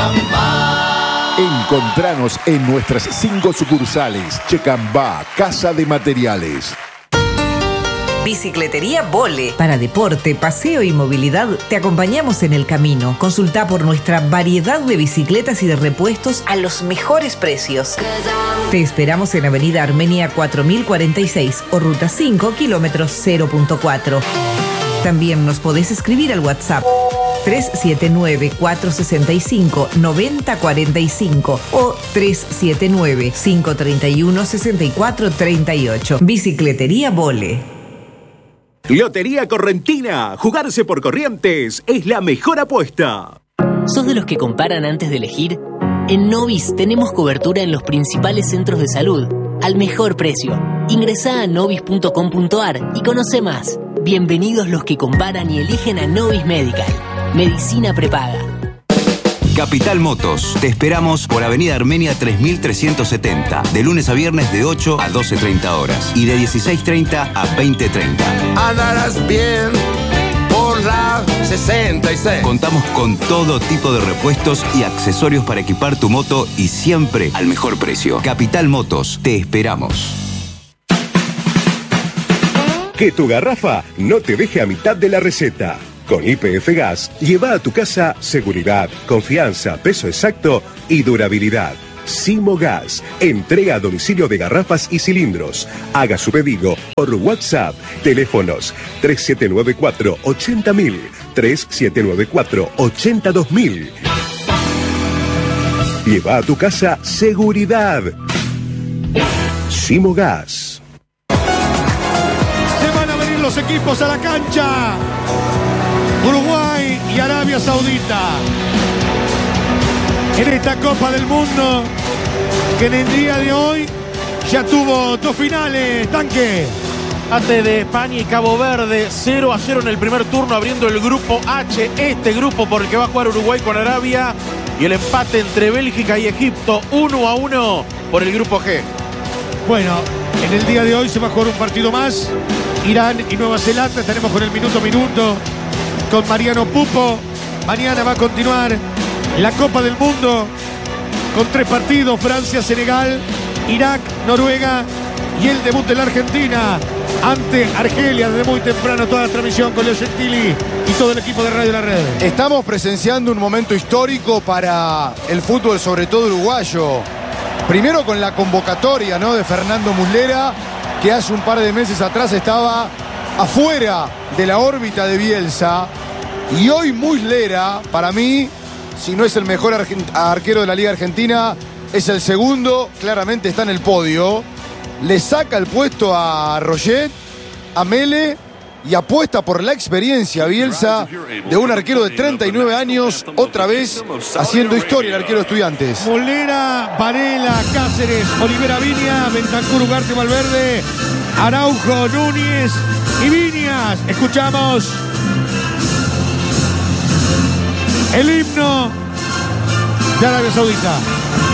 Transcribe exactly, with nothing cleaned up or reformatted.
Checambá. Encontranos en nuestras cinco sucursales. Checambá, Casa de Materiales. Bicicletería Vole. Para deporte, paseo y movilidad, te acompañamos en el camino. Consulta por nuestra variedad de bicicletas y de repuestos a los mejores precios. Te esperamos en Avenida Armenia cuatro mil cuarenta y seis o Ruta cinco, kilómetros cero punto cuatro. También nos podés escribir al WhatsApp tres siete nueve, cuatro seis cinco, nueve cero cuatro cinco o tres siete nueve, cinco tres uno, seis cuatro tres ocho. Bicicletería Vole. Lotería Correntina. Jugarse por Corrientes es la mejor apuesta. ¿Sos de los que comparan antes de elegir? En Novis tenemos cobertura en los principales centros de salud, al mejor precio. Ingresá a novis punto com punto ar y conoce más. Bienvenidos los que comparan y eligen a Novis Medical. Medicina prepaga. Capital Motos. Te esperamos por Avenida Armenia tres mil trescientos setenta. De lunes a viernes de ocho a doce treinta horas. Y de dieciséis treinta a veinte treinta. Andarás bien por la sesenta y seis. Contamos con todo tipo de repuestos y accesorios para equipar tu moto y siempre al mejor precio. Capital Motos. Te esperamos. Que tu garrafa no te deje a mitad de la receta. Con Y P F Gas, lleva a tu casa seguridad, confianza, peso exacto y durabilidad. Simo Gas, entrega a domicilio de garrafas y cilindros. Haga su pedido por WhatsApp. Teléfonos tres siete nueve cuatro, ochenta mil, tres siete nueve cuatro, ochenta dos mil. Lleva a tu casa seguridad. Simo Gas. Se van a venir los equipos a la cancha. Uruguay y Arabia Saudita. En esta Copa del Mundo, que en el día de hoy ya tuvo dos finales. Tanque. Ante de España y Cabo Verde, cero a cero en el primer turno, abriendo el grupo H, este grupo por el que va a jugar Uruguay con Arabia. Y el empate entre Bélgica y Egipto, uno a uno por el grupo G. Bueno, en el día de hoy se va a jugar un partido más. Irán y Nueva Zelanda, estaremos con el minuto a minuto. Con Mariano Pupo. Mañana va a continuar la Copa del Mundo con tres partidos: Francia, Senegal, Irak, Noruega y el debut de la Argentina ante Argelia. Desde muy temprano toda la transmisión con Leo Gentili y todo el equipo de Radio La Red. Estamos presenciando un momento histórico para el fútbol, sobre todo uruguayo. Primero con la convocatoria, ¿no?, de Fernando Muslera, que hace un par de meses atrás estaba afuera de la órbita de Bielsa. Y hoy Muslera, para mí, si no es el mejor arquero de la Liga Argentina, es el segundo, claramente está en el podio. Le saca el puesto a Roget, a Mele, y apuesta por la experiencia Bielsa de un arquero de treinta y nueve años, otra vez haciendo historia el arquero de Estudiantes. Molera, Varela, Cáceres, Olivera Viña, Bentancur, Ugarte, Valverde, Araujo, Núñez y Viñas. Escuchamos el himno de Arabia Saudita.